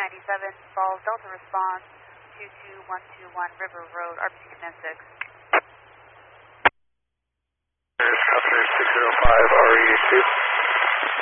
97, Falls, Delta response, 22121 River Road, RPC Command 6. There's Customer 605 RE2.